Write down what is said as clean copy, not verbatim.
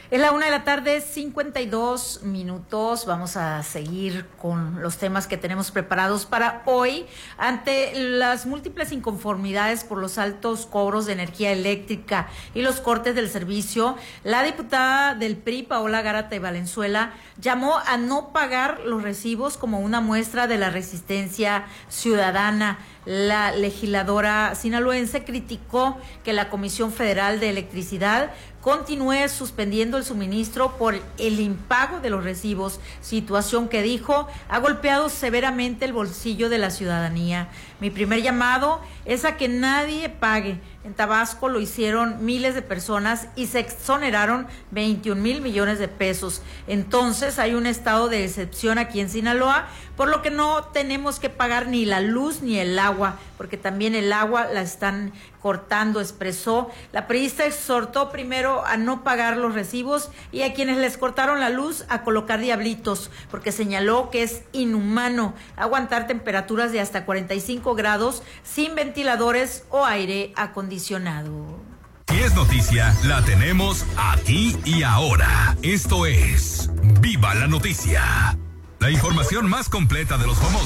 Es la 1:52 PM. Vamos a seguir con los temas que tenemos preparados para hoy. Ante las múltiples inconformidades por los altos cobros de energía eléctrica y los cortes del servicio, la diputada del PRI, Paola Gárate Valenzuela, llamó a no pagar los recibos como una muestra de la resistencia ciudadana. La legisladora sinaloense criticó que la Comisión Federal de Electricidad continúe suspendiendo el suministro por el impago de los recibos, situación que dijo ha golpeado severamente el bolsillo de la ciudadanía. Mi primer llamado es a que nadie pague. En Tabasco lo hicieron miles de personas y se exoneraron 21 mil millones de pesos. Entonces hay un estado de excepción aquí en Sinaloa, por lo que no tenemos que pagar ni la luz ni el agua, porque también el agua la están cortando, expresó. La priista exhortó primero a no pagar los recibos y a quienes les cortaron la luz a colocar diablitos, porque señaló que es inhumano aguantar temperaturas de hasta 45 grados sin ventiladores o aire acondicionado. Si es noticia, la tenemos aquí y ahora. Esto es Viva la Noticia. La información más completa de los famosos.